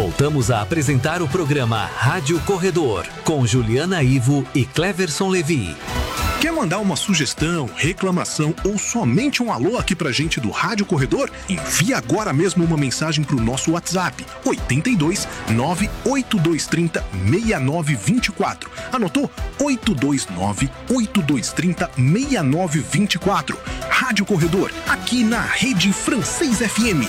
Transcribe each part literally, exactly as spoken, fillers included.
Voltamos a apresentar o programa Rádio Corredor, com Juliana Ivo e Cleverson Levi. Quer mandar uma sugestão, reclamação ou somente um alô aqui pra gente do Rádio Corredor? Envie agora mesmo uma mensagem pro nosso WhatsApp, oito dois nove oito dois três zero seis nove dois quatro. Anotou? oito dois nove oito dois três zero seis nove dois quatro. Rádio Corredor, aqui na Rede Francês F M.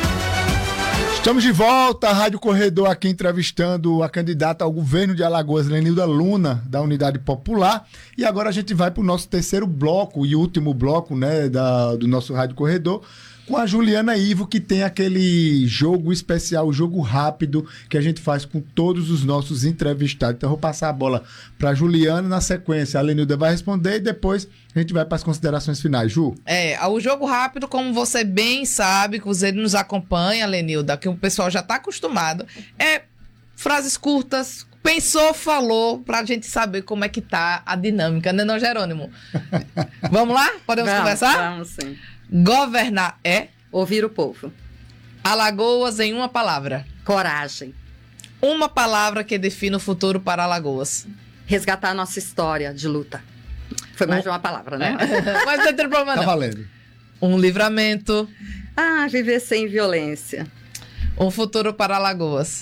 Estamos de volta, a Rádio Corredor aqui entrevistando a candidata ao governo de Alagoas, Lenilda Luna, da Unidade Popular. E agora a gente vai para o nosso terceiro bloco e último bloco, né, da, do nosso Rádio Corredor, com a Juliana Ivo, que tem aquele jogo especial, jogo rápido, que a gente faz com todos os nossos entrevistados. Então eu vou passar a bola para a Juliana, na sequência a Lenilda vai responder e depois a gente vai para as considerações finais. Ju? É, o jogo rápido, como você bem sabe, que você nos acompanha, Lenilda, que o pessoal já está acostumado, é frases curtas, pensou, falou, para a gente saber como é que tá a dinâmica, né, não, Jerônimo? Vamos lá? Podemos vamos, conversar? Vamos, sim. Governar é? Ouvir o povo. Alagoas em uma palavra. Coragem. Uma palavra que define o futuro para Alagoas. Resgatar a nossa história de luta. Foi mais um... de uma palavra, né? É. Mas não tem problema não. Tá valendo. Um livramento. Ah, viver sem violência. Um futuro para Alagoas.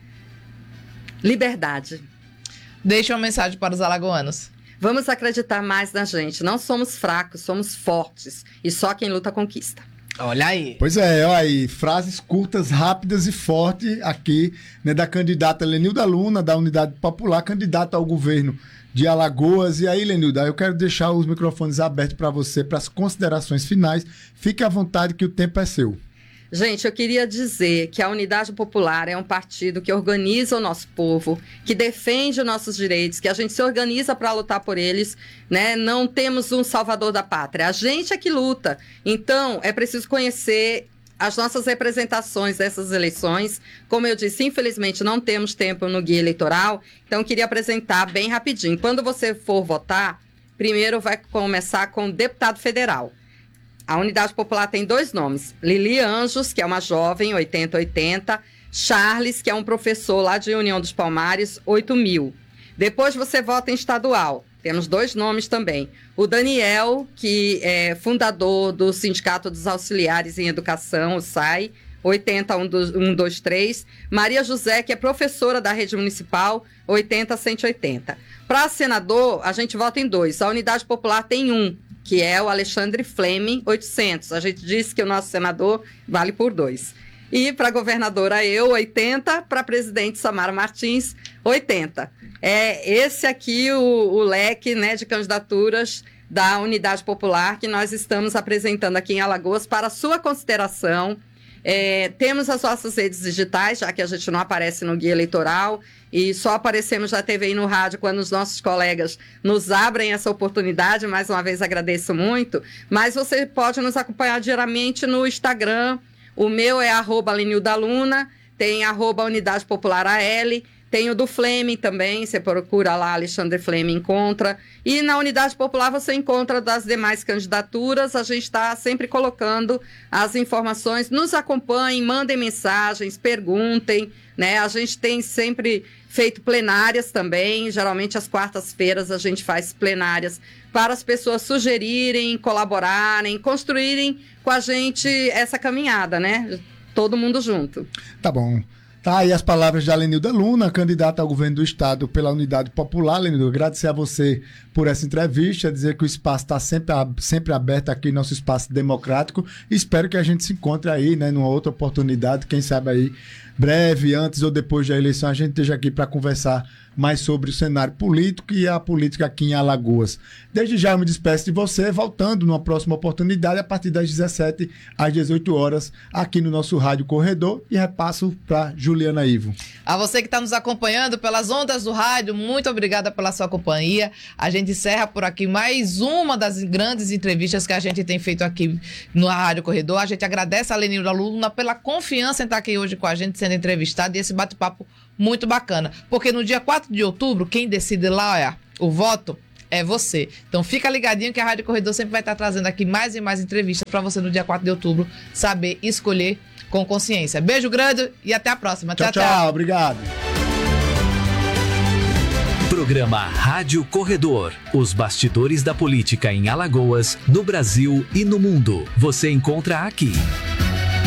Liberdade. Deixe uma mensagem para os alagoanos. Vamos acreditar mais na gente. Não somos fracos, somos fortes. E só quem luta conquista. Olha aí. Pois é, olha aí, frases curtas, rápidas e fortes aqui, né, da candidata Lenilda Luna, da Unidade Popular, candidata ao governo de Alagoas. E aí, Lenilda, eu quero deixar os microfones abertos para você, para as considerações finais. Fique à vontade que o tempo é seu. Gente, eu queria dizer que a Unidade Popular é um partido que organiza o nosso povo, que defende os nossos direitos, que a gente se organiza para lutar por eles, né? Não temos um salvador da pátria, a gente é que luta. Então, é preciso conhecer as nossas representações dessas eleições. Como eu disse, infelizmente não temos tempo no guia eleitoral, então eu queria apresentar bem rapidinho. Quando você for votar, primeiro vai começar com o deputado federal. A Unidade Popular tem dois nomes, Lili Anjos, que é uma jovem, oitenta oitenta, Charles, que é um professor lá de União dos Palmares, oito mil. Depois você vota em estadual, temos dois nomes também, o Daniel, que é fundador do Sindicato dos Auxiliares em Educação, o S A I, oitenta um dois três, Maria José, que é professora da rede municipal, oitenta cento e oitenta. Para senador, a gente vota em dois, a Unidade Popular tem um, que é o Alexandre Fleming, oitocentos. A gente disse que o nosso senador vale por dois. E para governadora eu, oitenta. Para presidente Samara Martins, oitenta. É esse aqui o, o leque, né, de candidaturas da Unidade Popular que nós estamos apresentando aqui em Alagoas para sua consideração. É, temos as nossas redes digitais, já que a gente não aparece no guia eleitoral e só aparecemos na T V e no rádio quando os nossos colegas nos abrem essa oportunidade. Mais uma vez agradeço muito, mas você pode nos acompanhar diariamente no Instagram. O meu é arroba Lenilda Luna, tem arroba Unidade Popular A L, tem o do Fleming também, você procura lá, Alexandre Fleming, encontra. E na Unidade Popular você encontra das demais candidaturas, a gente está sempre colocando as informações. Nos acompanhem, mandem mensagens, perguntem, né? A gente tem sempre feito plenárias também, geralmente às quartas-feiras a gente faz plenárias para as pessoas sugerirem, colaborarem, construírem com a gente essa caminhada, né? Todo mundo junto. Tá bom. Tá aí as palavras da Lenilda Luna, candidata ao governo do estado pela Unidade Popular. Lenilda, agradecer a você por essa entrevista, dizer que o espaço está sempre, sempre aberto aqui, nosso espaço democrático. Espero que a gente se encontre aí, né, numa outra oportunidade, quem sabe aí breve, antes ou depois da eleição, a gente esteja aqui para conversar mais sobre o cenário político e a política aqui em Alagoas. Desde já eu me despeço de você, voltando numa próxima oportunidade a partir das dezessete às dezoito horas aqui no nosso Rádio Corredor, e repasso para Juliana Ivo. A você que está nos acompanhando pelas ondas do rádio, muito obrigada pela sua companhia. A gente encerra por aqui mais uma das grandes entrevistas que a gente tem feito aqui no Rádio Corredor. A gente agradece a Lenilda Luna pela confiança em estar aqui hoje com a gente, sendo entrevistada, e esse bate-papo muito bacana, porque no dia quatro de outubro, quem decide lá, olha, o voto é você. Então fica ligadinho que a Rádio Corredor sempre vai estar trazendo aqui mais e mais entrevistas para você no dia quatro de outubro saber escolher com consciência. Beijo grande e até a próxima. Tchau, tchau. tchau. Obrigado. Programa Rádio Corredor. Os bastidores da política em Alagoas, no Brasil e no mundo. Você encontra aqui.